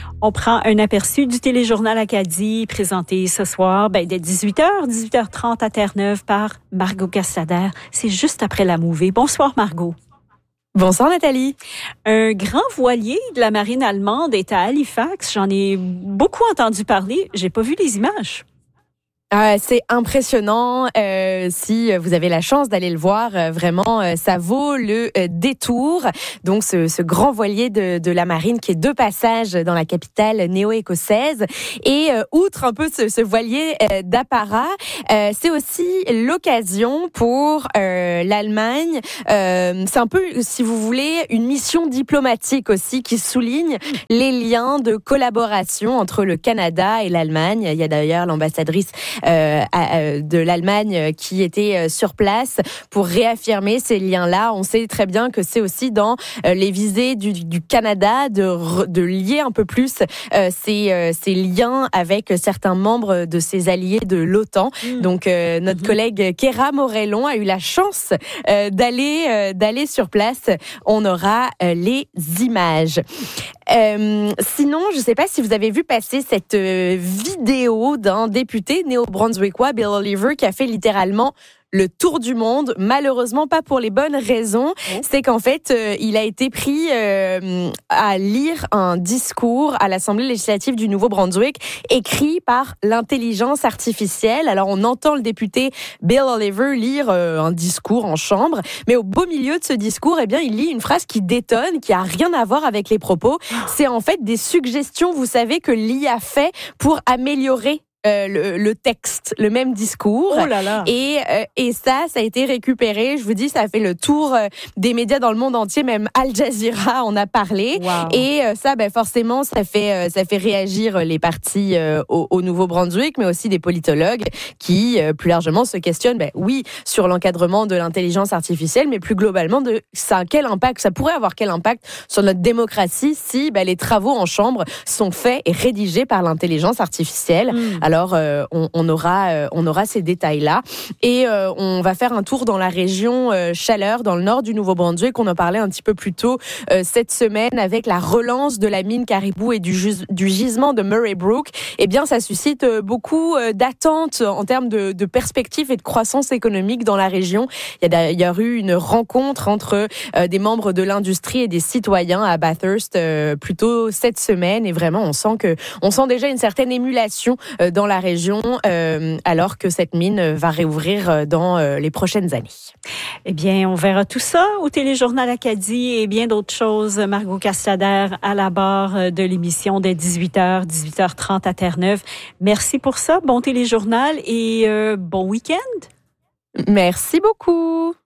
On prend un aperçu du téléjournal Acadie présenté ce soir dès 18h, 18h30 à Terre-Neuve par Margot Castader. C'est juste après la mouvée. Bonsoir Margot. Bonsoir Nathalie. Un grand voilier de la marine allemande est à Halifax. J'en ai beaucoup entendu parler. J'ai pas vu les images. C'est impressionnant. Si vous avez la chance d'aller le voir, vraiment, ça vaut le détour. Donc, ce grand voilier de la marine qui est de passage dans la capitale néo-écossaise. Et outre un peu ce voilier d'apparat, c'est aussi l'occasion pour l'Allemagne. C'est un peu, si vous voulez, une mission diplomatique aussi qui souligne les liens de collaboration entre le Canada et l'Allemagne. Il y a d'ailleurs l'ambassadrice de l'Allemagne qui était sur place pour réaffirmer ces liens-là. On sait très bien que c'est aussi dans les visées du Canada de lier un peu plus ces liens avec certains membres de ses alliés de l'OTAN. Donc notre collègue Kéra Morellon a eu la chance d'aller sur place. On aura les images. Sinon, je ne sais pas si vous avez vu passer cette vidéo d'un député néo-brunswickois, Bill Oliver, qui a fait littéralement le tour du monde, malheureusement pas pour les bonnes raisons. C'est qu'en fait, il a été pris à lire un discours à l'Assemblée législative du Nouveau-Brunswick, écrit par l'intelligence artificielle. Alors, on entend le député Bill Oliver lire un discours en chambre, mais au beau milieu de ce discours, il lit une phrase qui détonne, qui a rien à voir avec les propos. C'est en fait des suggestions, vous savez, que l'IA fait pour améliorer le texte, le même discours. Oh là là. Et ça a été récupéré. Je vous dis, ça a fait le tour des médias dans le monde entier. Même Al Jazeera en a parlé. Wow. Et ça, forcément, ça fait réagir les partis au Nouveau-Brunswick, mais aussi des politologues qui, plus largement, se questionnent, oui, sur l'encadrement de l'intelligence artificielle, mais plus globalement de ça, ça pourrait avoir quel impact sur notre démocratie si les travaux en chambre sont faits et rédigés par l'intelligence artificielle. Alors, on aura ces détails-là. Et on va faire un tour dans la région Chaleur, dans le nord du Nouveau-Brunswick. On en parlait un petit peu plus tôt cette semaine avec la relance de la mine Caribou et du gisement de Murray Brook. Ça suscite beaucoup d'attentes en termes de perspectives et de croissance économique dans la région. Il y a eu une rencontre entre des membres de l'industrie et des citoyens à Bathurst plus tôt cette semaine. Et vraiment, on sent déjà une certaine émulation dans la région, alors que cette mine va réouvrir dans les prochaines années. On verra tout ça au téléjournal Acadie et bien d'autres choses. Margot Castader à la barre de l'émission dès 18h, 18h30 à Terre-Neuve. Merci pour ça. Bon téléjournal et bon week-end. Merci beaucoup.